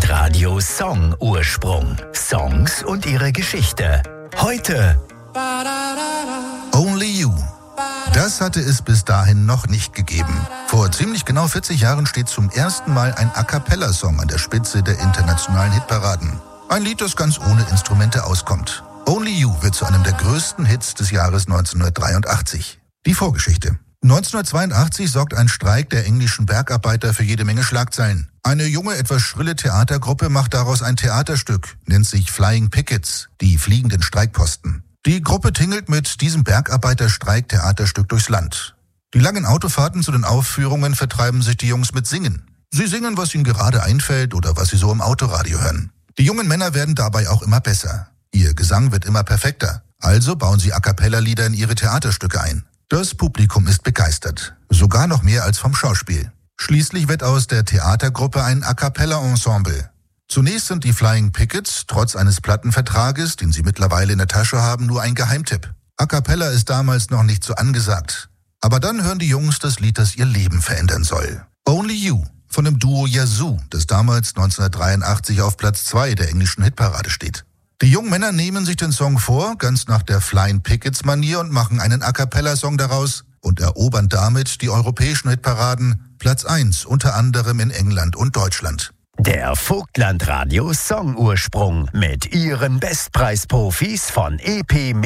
Vogtlandradio Song Ursprung. Songs und ihre Geschichte. Heute Only You. Das hatte es bis dahin noch nicht gegeben. Vor ziemlich genau 40 Jahren steht zum ersten Mal ein A-Cappella-Song an der Spitze der internationalen Hitparaden. Ein Lied, das ganz ohne Instrumente auskommt. Only You wird zu einem der größten Hits des Jahres 1983. Die Vorgeschichte. 1982 sorgt ein Streik der englischen Bergarbeiter für jede Menge Schlagzeilen. Eine junge, etwas schrille Theatergruppe macht daraus ein Theaterstück, nennt sich Flying Pickets, die fliegenden Streikposten. Die Gruppe tingelt mit diesem Bergarbeiterstreik-Theaterstück durchs Land. Die langen Autofahrten zu den Aufführungen vertreiben sich die Jungs mit Singen. Sie singen, was ihnen gerade einfällt oder was sie so im Autoradio hören. Die jungen Männer werden dabei auch immer besser. Ihr Gesang wird immer perfekter. Also bauen sie A-Cappella-Lieder in ihre Theaterstücke ein. Das Publikum ist begeistert. Sogar noch mehr als vom Schauspiel. Schließlich wird aus der Theatergruppe ein A-Cappella-Ensemble. Zunächst sind die Flying Pickets, trotz eines Plattenvertrages, den sie mittlerweile in der Tasche haben, nur ein Geheimtipp. A-Cappella ist damals noch nicht so angesagt. Aber dann hören die Jungs das Lied, das ihr Leben verändern soll. Only You von dem Duo Yazoo, das damals 1983 auf Platz 2 der englischen Hitparade steht. Die jungen Männer nehmen sich den Song vor, ganz nach der Flying Pickets-Manier, und machen einen A-Cappella-Song daraus und erobern damit die europäischen Hitparaden, Platz 1 unter anderem in England und Deutschland. der Vogtlandradio Song Ursprung mit ihren Bestpreisprofis von EP